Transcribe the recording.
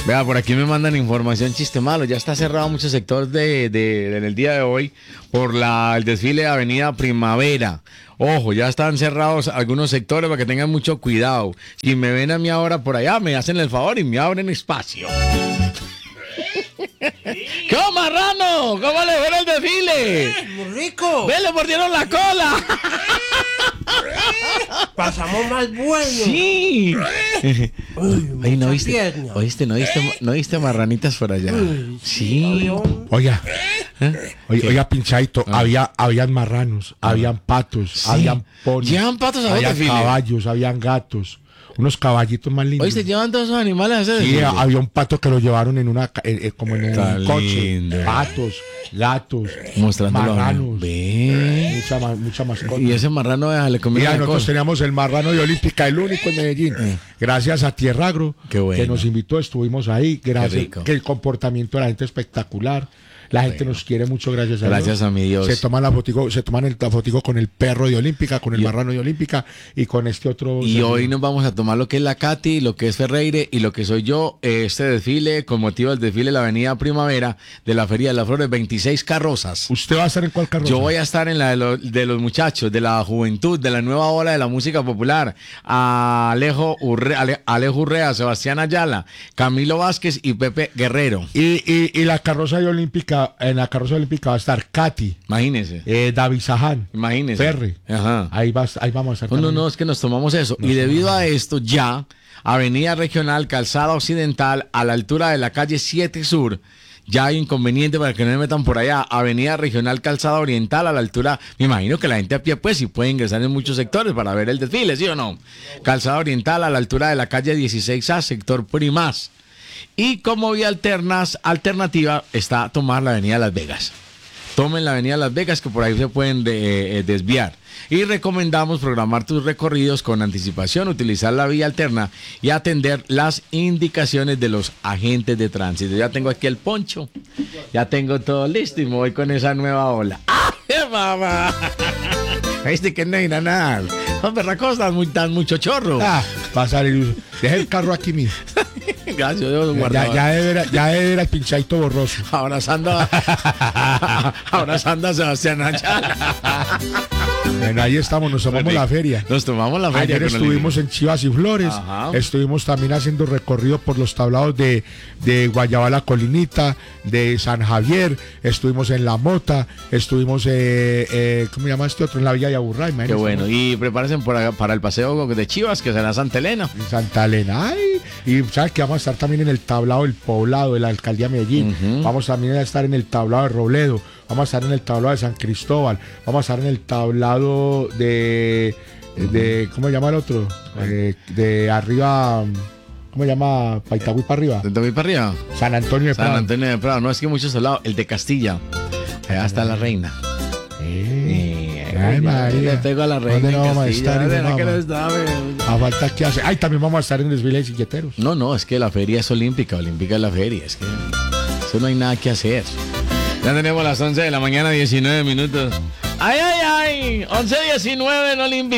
Vea, por aquí me mandan información chiste malo. Ya está cerrado muchos sectores en el día de hoy por el desfile de Avenida Primavera. Ojo, ya están cerrados algunos sectores para que tengan mucho cuidado. Si me ven a mí ahora por allá, me hacen el favor y me abren espacio. ¿Qué marrano? ¿Cómo le ven el desfile? Muy rico. ¡Ve, le mordieron la cola! Pasamos más bueno. ¡Sí! Ay, ¿no viste? Pierna. ¿Oíste? ¿No viste marranitas por allá? Sí. Oiga, oiga, pinchadito, habían marranos, habían patos, Sí. habían ponis, ¿Llevan patos a habían desfile? caballos, habían gatos, unos caballitos más lindos. ¿Oíste? ¿Llevan todos esos animales a ese Sí, desfile? había un pato que lo llevaron en como en Está un coche. lindo. Patos, gatos, Mostrándolo. marranos, Ve. mucha mascota. Y ese marrano le comió Mira, la nosotros cosa. teníamos el marrano de Olímpica, el único en Medellín. Gracias a Tierra Agro, Qué bueno. que nos invitó, estuvimos ahí. Gracias, rico. que el comportamiento de la gente es espectacular. La gente nos quiere mucho, gracias a Dios. Gracias a mi Dios. Se toman la fotico con el perro de Olímpica, con el marrano de Olímpica y con este otro. Y hoy nos vamos a tomar lo que es la Katy, lo que es Ferreire y lo que soy yo. Este desfile, con motivo del desfile de la Avenida Primavera de la Feria de las Flores, 26 carrozas. ¿Usted va a estar en cuál carroza? Yo voy a estar en la de los muchachos, de la juventud, de la nueva ola de la música popular. A Alejo Urrea, Sebastián Ayala, Camilo Vázquez y Pepe Guerrero. Y la carroza de Olímpica, en la carroza de Olímpica va a estar Katy, Imagínese. David Saján, Imagínese. Ferry. Ajá. Ahí vamos a estar. No, es que nos tomamos eso. Y debido a esto, ya, Avenida Regional, Calzada Occidental, a la altura de la calle 7 Sur, ya hay inconveniente para que no me metan por allá. Avenida Regional, Calzada Oriental, a la altura, me imagino que la gente a pie, pues, sí puede ingresar en muchos sectores para ver el desfile, ¿sí o no? Calzada Oriental, a la altura de la calle 16A, sector Primás. Y como vía alternativa está tomar la Avenida Las Vegas. Tomen la Avenida Las Vegas, que por ahí se pueden desviar. Y recomendamos programar tus recorridos con anticipación, utilizar la vía alterna y atender las indicaciones de los agentes de tránsito. Ya tengo aquí el poncho, ya tengo todo listo y me voy con esa nueva ola. ¡Ay, mamá! ¿Viste que no irá nada? Los berracos dan mucho chorro. Va a salir. Deja el carro aquí mismo. Gracias, Dios guardado. Ya debe ver el pinchadito borroso. Abrazando a Sebastián Ayala. Bueno, ahí estamos, nos tomamos la feria. Nos tomamos la feria. Ayer estuvimos en Chivas y Flores. Ajá. Estuvimos también haciendo recorrido por los tablados de Guayabala Colinita, de San Javier. Estuvimos en La Mota. Estuvimos, ¿cómo se llama este otro? En la Villa de Aburrá. Qué bueno. Y prepárense para el paseo de Chivas, que será Santa Elena. En Santa Elena. Ay, y sabes que vamos a estar también en el tablado del Poblado de la Alcaldía de Medellín. Vamos también a estar en el tablado de Robledo. Vamos a estar en el tablado de San Cristóbal. Vamos a estar en el tablado de ¿cómo se llama el otro? De arriba, ¿cómo se llama? Paitagüí para arriba. ¿De Tomí para arriba? San Antonio de San Prado. Antonio de Prado. No, es que muchos lados. El de Castilla. Allá está la reina. Ay, María. Le pego a la reina. ¿Dónde no vamos a estar, hijo de ¿Verdad que mamá? no está? A falta que hace. Ay, también vamos a estar en el desfile de silleteros. No, es que la feria es olímpica. Olímpica es la feria. Es que eso no hay nada que hacer. Ya tenemos las 11 de la mañana, 19 minutos. ¡Ay! 11:19 en Olímpica.